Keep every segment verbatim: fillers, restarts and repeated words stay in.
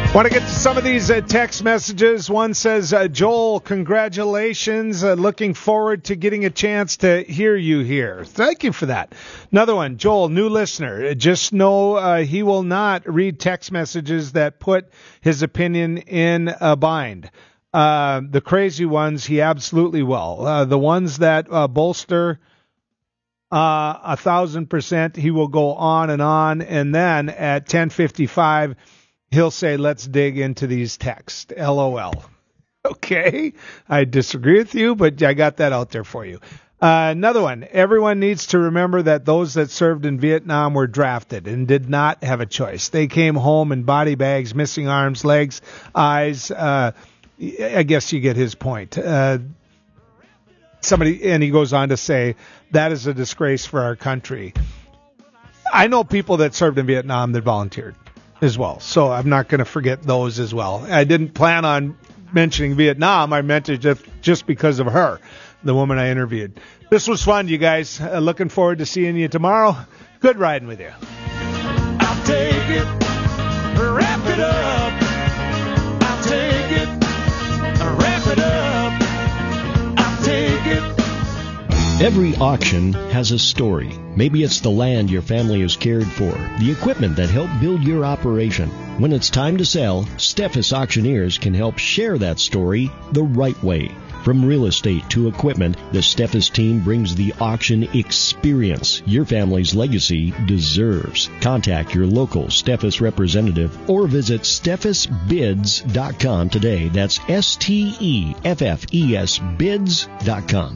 Want to get to some of these uh, text messages. One says, uh, Joel, congratulations. Uh, looking forward to getting a chance to hear you here. Thank you for that. Another one, Joel, new listener. Just know uh, he will not read text messages that put his opinion in a bind. Uh, the crazy ones, he absolutely will. Uh, the ones that uh, bolster uh, a thousand percent, he will go on and on. And then at ten fifty-five, he'll say, let's dig into these texts. L O L. Okay. I disagree with you, but I got that out there for you. Uh, another one. Everyone needs to remember that those that served in Vietnam were drafted and did not have a choice. They came home in body bags, missing arms, legs, eyes. Uh, I guess you get his point. Uh, somebody, and he goes on to say, that is a disgrace for our country. I know people that served in Vietnam that volunteered as well, so I'm not going to forget those as well. I didn't plan on mentioning Vietnam. I meant it just, just because of her, the woman I interviewed. This was fun, you guys. Uh, looking forward to seeing you tomorrow. Good riding with you. I'll take it, wrap it up. I'll take it, wrap it up. I'll take it. Every auction has a story. Maybe it's the land your family has cared for, the equipment that helped build your operation. When it's time to sell, Steffes Auctioneers can help share that story the right way. From real estate to equipment, the Steffes team brings the auction experience your family's legacy deserves. Contact your local Steffes representative or visit steffes bids dot com today. That's S T E F F E S bids dot com.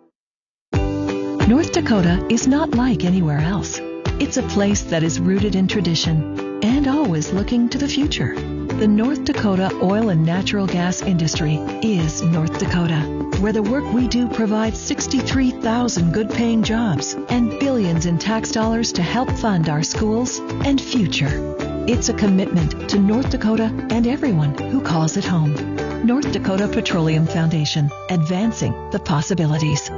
North Dakota is not like anywhere else. It's a place that is rooted in tradition and always looking to the future. The North Dakota oil and natural gas industry is North Dakota, where the work we do provides sixty-three thousand good-paying jobs and billions in tax dollars to help fund our schools and future. It's a commitment to North Dakota and everyone who calls it home. North Dakota Petroleum Foundation, advancing the possibilities.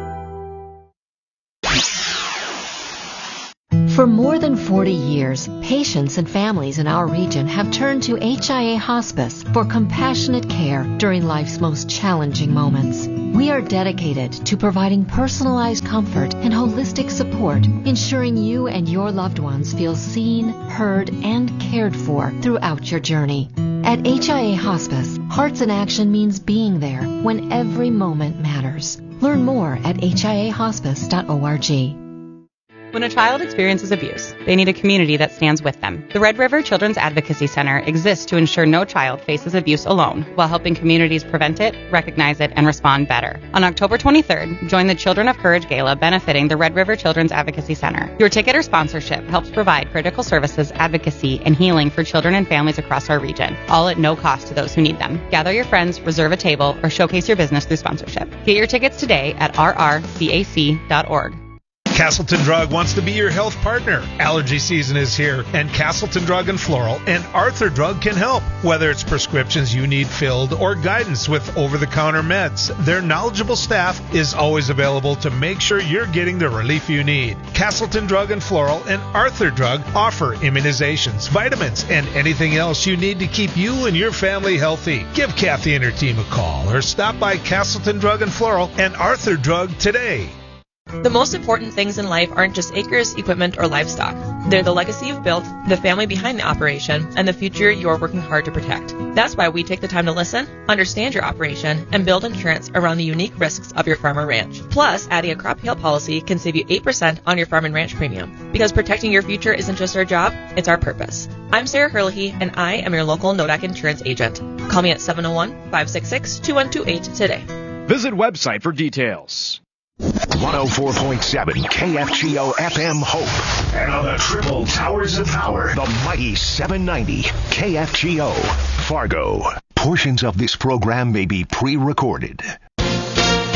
For more than forty years, patients and families in our region have turned to H I A Hospice for compassionate care during life's most challenging moments. We are dedicated to providing personalized comfort and holistic support, ensuring you and your loved ones feel seen, heard, and cared for throughout your journey. At H I A Hospice, Hearts in Action means being there when every moment matters. Learn more at H I A hospice dot org. When a child experiences abuse, they need a community that stands with them. The Red River Children's Advocacy Center exists to ensure no child faces abuse alone, while helping communities prevent it, recognize it, and respond better. On October twenty-third, join the Children of Courage Gala benefiting the Red River Children's Advocacy Center. Your ticket or sponsorship helps provide critical services, advocacy, and healing for children and families across our region, all at no cost to those who need them. Gather your friends, reserve a table, or showcase your business through sponsorship. Get your tickets today at r r c a c dot org. Castleton Drug wants to be your health partner. Allergy season is here, and Castleton Drug and Floral and Arthur Drug can help. Whether it's prescriptions you need filled or guidance with over-the-counter meds, their knowledgeable staff is always available to make sure you're getting the relief you need. Castleton Drug and Floral and Arthur Drug offer immunizations, vitamins, and anything else you need to keep you and your family healthy. Give Kathy and her team a call or stop by Castleton Drug and Floral and Arthur Drug today. The most important things in life aren't just acres, equipment, or livestock. They're the legacy you've built, the family behind the operation, and the future you're working hard to protect. That's why we take the time to listen, understand your operation, and build insurance around the unique risks of your farm or ranch. Plus, adding a crop hail policy can save you eight percent on your farm and ranch premium. Because protecting your future isn't just our job, it's our purpose. I'm Sarah Herlihy, and I am your local Nodak insurance agent. Call me at seven oh one, five six six, two one two eight today. Visit website for details. one oh four point seven K F G O F M Hope. And on the triple towers of power, the mighty seven ninety K F G O Fargo. Portions of this program may be pre-recorded.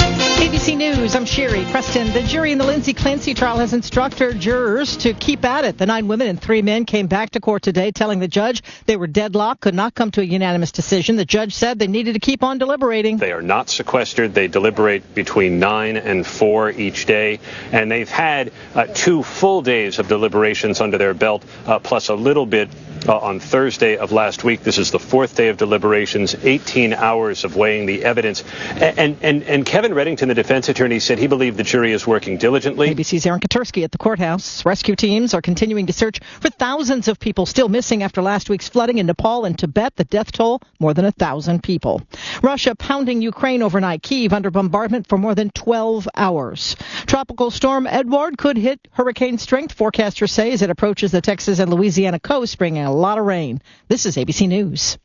A B C News, I'm Sherry Preston. The jury in the Lindsay Clancy trial has instructed jurors to keep at it. The nine women and three men came back to court today telling the judge they were deadlocked, could not come to a unanimous decision. The judge said they needed to keep on deliberating. They are not sequestered. They deliberate between nine and four each day, and they've had uh, two full days of deliberations under their belt, uh, plus a little bit Uh, on Thursday of last week. This is the fourth day of deliberations, eighteen hours of weighing the evidence. And and and Kevin Reddington, the defense attorney, said he believed the jury is working diligently. A B C's Aaron Katursky at the courthouse. Rescue teams are continuing to search for thousands of people still missing after last week's flooding in Nepal and Tibet. The death toll, more than a thousand people. Russia pounding Ukraine overnight. Kyiv under bombardment for more than twelve hours. Tropical storm Edward could hit hurricane strength, forecasters say, as it approaches the Texas and Louisiana coast, bringing a lot of rain. This is A B C News.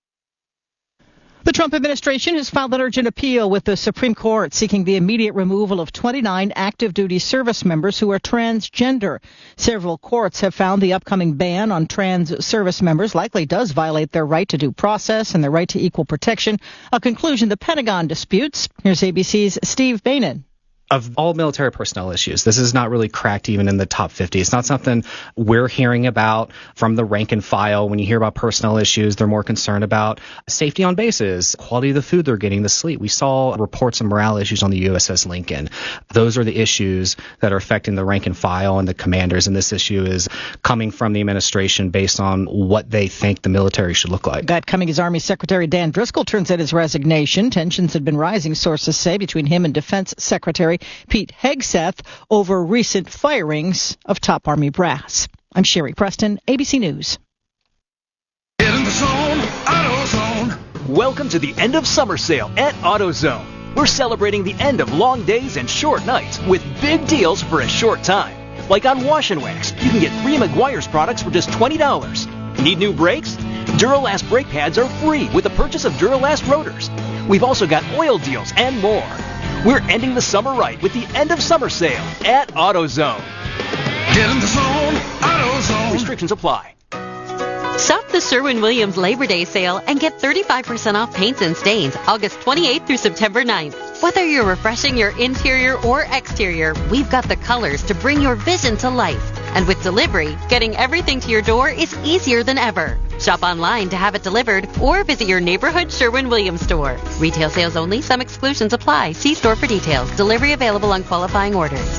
The Trump administration has filed an urgent appeal with the Supreme Court seeking the immediate removal of twenty-nine active duty service members who are transgender. Several courts have found the upcoming ban on trans service members likely does violate their right to due process and their right to equal protection, a conclusion the Pentagon disputes. Here's A B C's Steve Bainan. Of all military personnel issues, this is not really cracked even in the top fifty. It's not something we're hearing about from the rank and file. When you hear about personnel issues, they're more concerned about safety on bases, quality of the food they're getting, the sleep. We saw reports of morale issues on the U S S Lincoln. Those are the issues that are affecting the rank and file and the commanders, and this issue is coming from the administration based on what they think the military should look like. That coming as Army Secretary Dan Driscoll turns in his resignation. Tensions had been rising, sources say, between him and Defense Secretary Pete Hegseth over recent firings of top Army brass. I'm Sherry Preston, A B C News. Get in the zone, AutoZone. Welcome to the end of summer sale at AutoZone. We're celebrating the end of long days and short nights with big deals for a short time. Like on Wash and Wax, you can get three Meguiar's products for just twenty dollars. Need new brakes? Duralast brake pads are free with the purchase of Duralast rotors. We've also got oil deals and more. We're ending the summer right with the end of summer sale at AutoZone. Get in the zone, AutoZone. Restrictions apply. Shop the Sherwin-Williams Labor Day sale and get thirty-five percent off paints and stains August twenty-eighth through September ninth. Whether you're refreshing your interior or exterior, we've got the colors to bring your vision to life. And with delivery, getting everything to your door is easier than ever. Shop online to have it delivered or visit your neighborhood Sherwin-Williams store. Retail sales only. Some exclusions apply. See store for details. Delivery available on qualifying orders.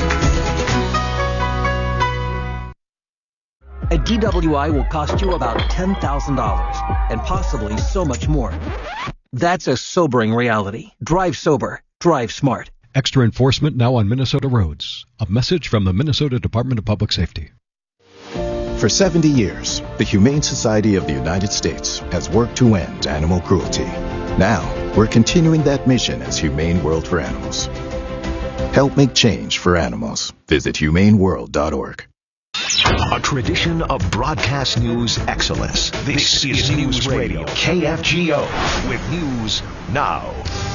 A D W I will cost you about ten thousand dollars, and possibly so much more. That's a sobering reality. Drive sober. Drive smart. Extra enforcement now on Minnesota roads. A message from the Minnesota Department of Public Safety. For seventy years, the Humane Society of the United States has worked to end animal cruelty. Now, we're continuing that mission as Humane World for Animals. Help make change for animals. Visit humane world dot org. A tradition of broadcast news excellence. This, this is News Radio, K F G O, with news now.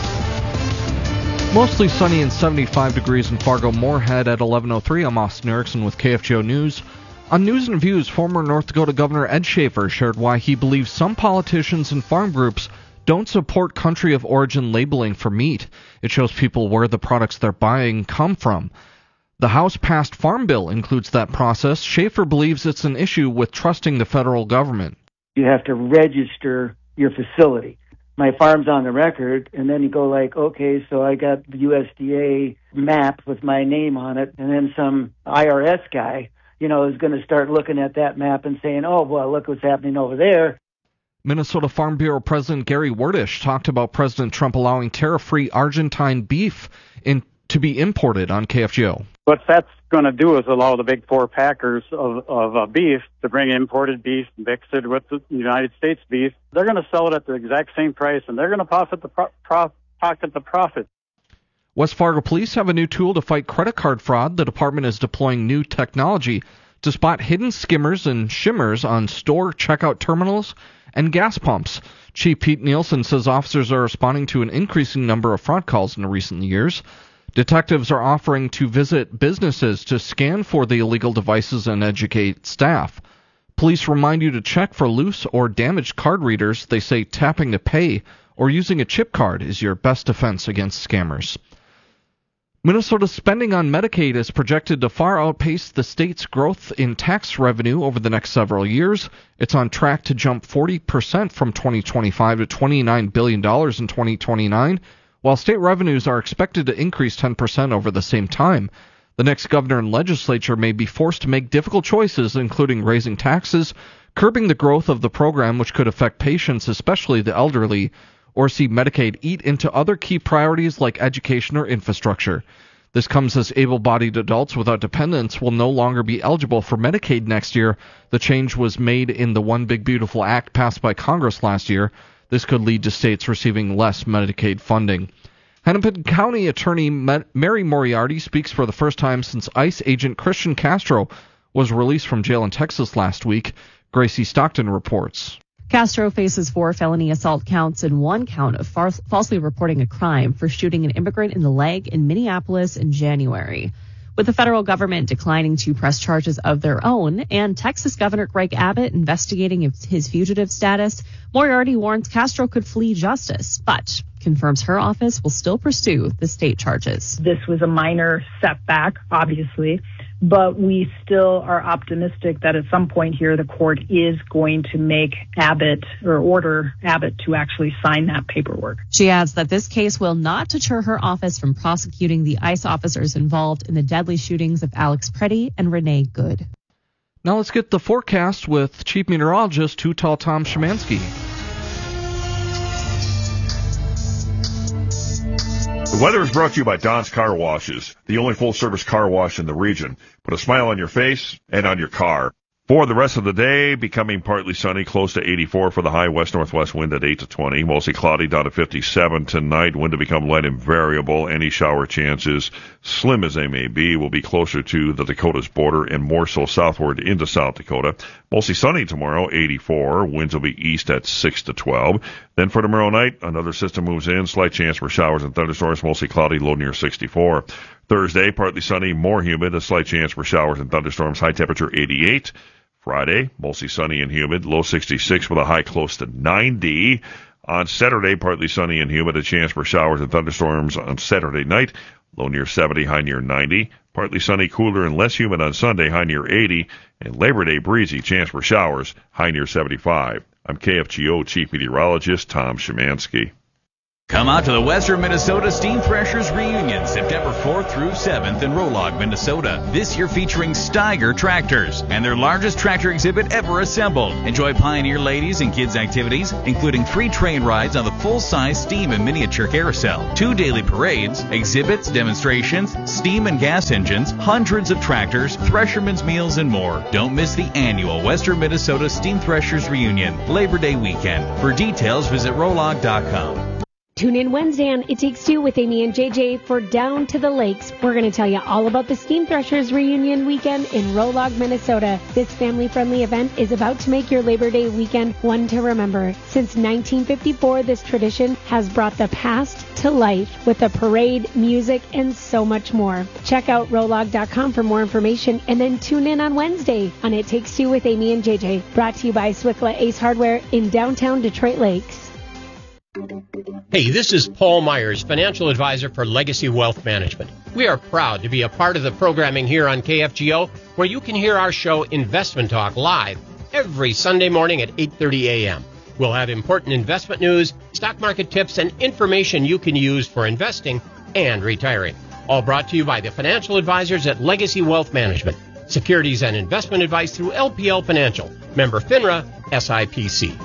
Mostly sunny and seventy-five degrees in Fargo-Moorhead at eleven oh three. I'm Austin Erickson with K F G O News. On News and Views, former North Dakota Governor Ed Schaefer shared why he believes some politicians and farm groups don't support country of origin labeling for meat. It shows people where the products they're buying come from. The House-passed Farm Bill includes that process. Schaefer believes it's an issue with trusting the federal government. You have to register your facility. My farm's on the record, and then you go like, okay, so I got the U S D A map with my name on it, and then some I R S guy, you know, is going to start looking at that map and saying, oh, well, look what's happening over there. Minnesota Farm Bureau President Gary Werdish talked about President Trump allowing tariff-free Argentine beef in, to be imported on K F G O. What that's going to do is allow the big four packers of, of uh, beef to bring imported beef mixed it with the United States beef. They're going to sell it at the exact same price, and they're going to profit the pro- pro- pocket the profit. West Fargo police have a new tool to fight credit card fraud. The department is deploying new technology to spot hidden skimmers and shimmers on store checkout terminals and gas pumps. Chief Pete Nielsen says officers are responding to an increasing number of fraud calls in recent years. Detectives are offering to visit businesses to scan for the illegal devices and educate staff. Police remind you to check for loose or damaged card readers. They say tapping to pay or using a chip card is your best defense against scammers. Minnesota's spending on Medicaid is projected to far outpace the state's growth in tax revenue over the next several years. It's on track to jump forty percent from twenty twenty-five to twenty-nine billion dollars in twenty twenty-nine, while state revenues are expected to increase ten percent over the same time. The next governor and legislature may be forced to make difficult choices, including raising taxes, curbing the growth of the program, which could affect patients, especially the elderly, or see Medicaid eat into other key priorities like education or infrastructure. This comes as able-bodied adults without dependents will no longer be eligible for Medicaid next year. The change was made in the One Big Beautiful Act passed by Congress last year. This could lead to states receiving less Medicaid funding. Hennepin County Attorney Mary Moriarty speaks for the first time since ICE agent Christian Castro was released from jail in Texas last week. Gracie Stockton reports. Castro faces four felony assault counts and one count of far- falsely reporting a crime for shooting an immigrant in the leg in Minneapolis in January. With the federal government declining to press charges of their own and Texas Governor Greg Abbott investigating his fugitive status, Moriarty warns Castro could flee justice, but confirms her office will still pursue the state charges. This was a minor setback, obviously, but we still are optimistic that at some point here the court is going to make Abbott or order Abbott to actually sign that paperwork. She adds that this case will not deter her office from prosecuting the ICE officers involved in the deadly shootings of Alex Preddy and Renee Good. Now let's get the forecast with Chief Meteorologist Too Tall Tom Szymanski. The weather is brought to you by Don's Car Washes, the only full-service car wash in the region. Put a smile on your face and on your car. For the rest of the day, becoming partly sunny, close to eighty-four for the high west-northwest wind at eight to twenty. Mostly cloudy down to fifty-seven tonight. Wind to become light and variable. Any shower chances, slim as they may be, will be closer to the Dakota's border and more so southward into South Dakota. Mostly sunny tomorrow, eighty-four. Winds will be east at six to twelve. Then for tomorrow night, another system moves in. Slight chance for showers and thunderstorms, mostly cloudy, low near sixty-four. Thursday, partly sunny, more humid. A slight chance for showers and thunderstorms. High temperature eighty-eight. Friday, mostly sunny and humid, low sixty-six with a high close to ninety. On Saturday, partly sunny and humid, a chance for showers and thunderstorms on Saturday night, low near seventy, high near ninety. Partly sunny, cooler, and less humid on Sunday, high near eighty. And Labor Day, breezy, chance for showers, high near seventy-five. I'm K F G O Chief Meteorologist Tom Szymanski. Come out to the Western Minnesota Steam Threshers Reunion, September fourth through seventh in Rolog, Minnesota. This year featuring Steiger tractors and their largest tractor exhibit ever assembled. Enjoy Pioneer ladies and kids activities, including free train rides on the full-size steam and miniature carousel, two daily parades, exhibits, demonstrations, steam and gas engines, hundreds of tractors, threshermen's meals, and more. Don't miss the annual Western Minnesota Steam Threshers Reunion, Labor Day weekend. For details, visit rolog dot com. Tune in Wednesday on It Takes Two with Amy and J J for Down to the Lakes. We're going to tell you all about the Steam Threshers reunion weekend in Rolog, Minnesota. This family-friendly event is about to make your Labor Day weekend one to remember. Since nineteen fifty-four, this tradition has brought the past to life with a parade, music, and so much more. Check out rolog dot com for more information and then tune in on Wednesday on It Takes Two with Amy and J J. Brought to you by Swickla Ace Hardware in downtown Detroit Lakes. Hey, this is Paul Myers, financial advisor for Legacy Wealth Management. We are proud to be a part of the programming here on K F G O, where you can hear our show Investment Talk live every Sunday morning at eight thirty a.m. We'll have important investment news, stock market tips, and information you can use for investing and retiring. All brought to you by the financial advisors at Legacy Wealth Management. Securities and investment advice through L P L Financial. Member FINRA, S I P C.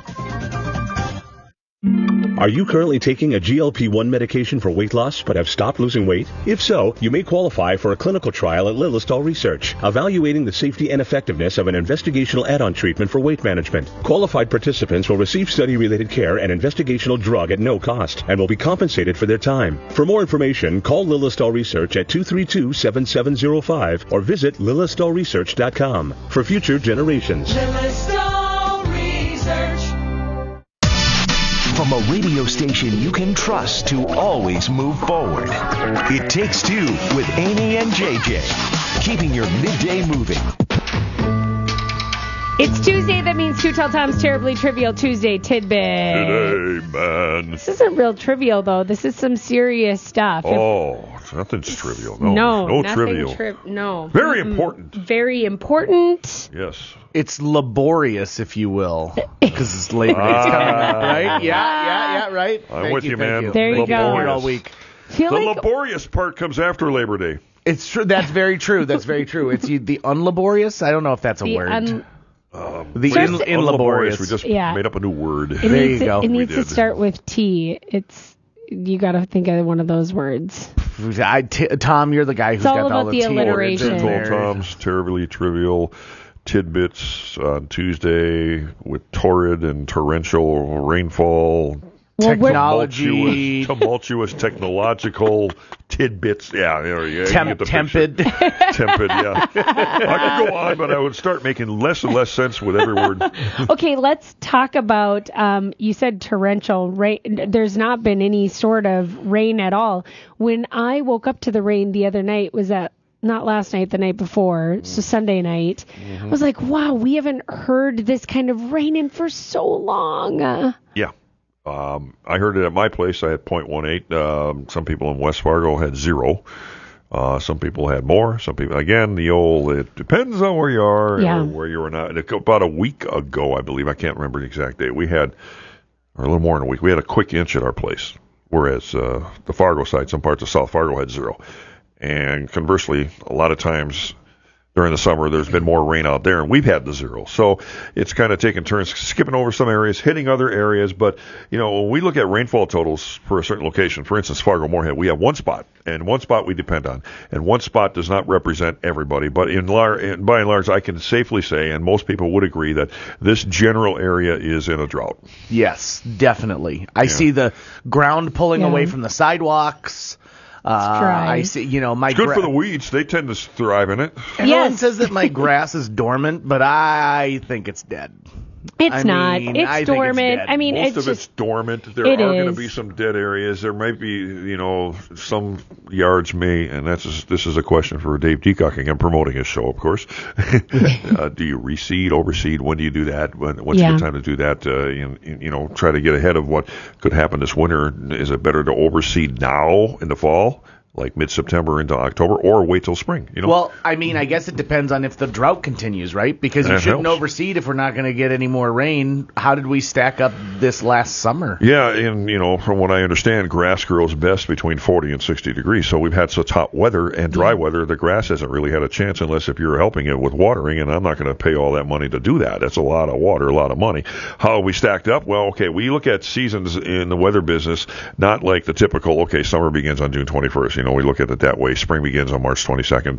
Are you currently taking a G L P one medication for weight loss but have stopped losing weight? If so, you may qualify for a clinical trial at Lilistol Research, evaluating the safety and effectiveness of an investigational add-on treatment for weight management. Qualified participants will receive study-related care and investigational drug at no cost and will be compensated for their time. For more information, call Lilistol Research at two three two, seven seven zero five or visit lilistol research dot com. For future generations. Lilistol Research. From a radio station you can trust to always move forward. It Takes Two with Amy and J J, keeping your midday moving. It's Tuesday. That means Too Tall Tom's Terribly Trivial Tuesday tidbit. Today, man. This isn't real trivial, though. This is some serious stuff. Oh, if, nothing's trivial. No, no, no nothing trivial. Tri- no. Very Mm-mm. important. Very important. Yes. It's laborious, if you will, because it's Labor Day. It's coming up, right? Yeah, yeah, yeah, right. I'm Thank with you, thank man. There you go. Laborious. All week. Feel The like laborious part comes after Labor Day. It's true. That's very true. That's very true. It's the unlaborious. I don't know if that's a the word. un- Um, the First- in, in laborious. We just Yeah. made up a new word. it There needs you to, go. It We needs to did. start with T. It's you got to think of one of those words. I, t- Tom, you're the guy who's It's all got all about the the T words in alliteration. there. Tall Tom's Terribly Trivial Tidbits on Tuesday with torrid and torrential rainfall. Well, we're- Technology. Tumultuous, tumultuous technological tidbits. Yeah, there you go. Temp- You get the tempid. picture. Tempid, yeah. I could go on, but I would start making less and less sense with every word. Okay, let's talk about. Um, you said torrential rain. There's not been any sort of rain at all. When I woke up to the rain the other night, was that not last night, the night before, so Sunday night. Mm-hmm. I was like, wow, we haven't heard this kind of rain in for so long. Uh, Yeah. Um, I heard it at my place. I had point one eight. Um, some people in West Fargo had zero. Uh, some people had more. Some people, again, the old, it depends on where you are Yeah. or where you are not. And about a week ago, I believe, I can't remember the exact date, we had, or a little more than a week, we had a quick inch at our place. Whereas uh, the Fargo side, some parts of South Fargo had zero. And conversely, a lot of times during the summer, there's been more rain out there, and we've had the zero. So it's kind of taking turns skipping over some areas, hitting other areas. But, you know, when we look at rainfall totals for a certain location, for instance, Fargo-Moorhead, we have one spot, and one spot we depend on. And one spot does not represent everybody. But in, lar- in by and large, I can safely say, and most people would agree, that this general area is in a drought. Yes, definitely. I Yeah. see the ground pulling Yeah. away from the sidewalks. Uh, dry. I see, you know, my It's good gra- for the weeds. They tend to thrive in it. Everyone Yes. says that my grass is dormant, but I think it's dead. it's I not. mean, it's I think it's dormant. dead. I mean, Most it's of just. it's dormant. There it are going to is. be some dead areas. There might be, you know, some yards may, and that's just, this is a question for Dave Decocking. I'm promoting his show, of course. uh, do you reseed, overseed? When do you do that? When, what's Yeah. a good time to do that? Uh, you, you know, try to get ahead of what could happen this winter. Is it better to overseed now in the fall, like mid-September into October, or wait till spring? You know. Well, I mean, I guess it depends on if the drought continues, right? Because you That shouldn't helps. overseed if we're not going to get any more rain. How did we stack up this last summer? Yeah, and, you know, from what I understand, grass grows best between forty and sixty degrees. So we've had such hot weather and dry weather, the grass hasn't really had a chance unless if you're helping it with watering, and I'm not going to pay all that money to do that. That's a lot of water, a lot of money. How are we stacked up? Well, okay, we look at seasons in the weather business, not like the typical, okay, summer begins on June twenty-first. You know, we look at it that way. Spring begins on March twenty-second.